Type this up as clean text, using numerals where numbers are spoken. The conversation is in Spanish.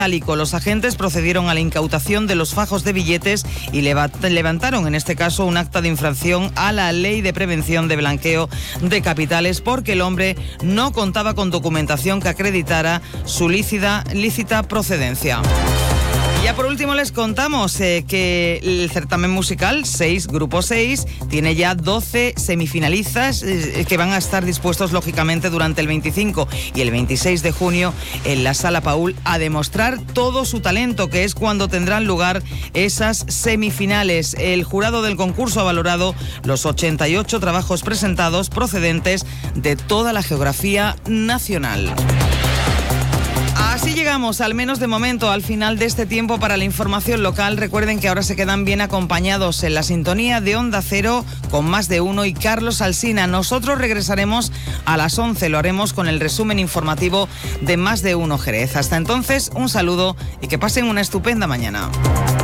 Los agentes procedieron a la incautación de los fajos de billetes y levantaron en este caso un acta de infracción a la Ley de Prevención de Blanqueo de Capitales porque el hombre no contaba con documentación que acreditara su lícita procedencia. Ya por último les contamos que el certamen musical Grupo 6 tiene ya 12 semifinalistas que van a estar dispuestos lógicamente durante el 25 y el 26 de junio en la Sala Paul a demostrar todo su talento, que es cuando tendrán lugar esas semifinales. El jurado del concurso ha valorado los 88 trabajos presentados procedentes de toda la geografía nacional. Así llegamos, al menos de momento, al final de este tiempo para la información local. Recuerden que ahora se quedan bien acompañados en la sintonía de Onda Cero con Más de Uno y Carlos Alsina. Nosotros regresaremos a las 11, lo haremos con el resumen informativo de Más de Uno Jerez. Hasta entonces, un saludo y que pasen una estupenda mañana.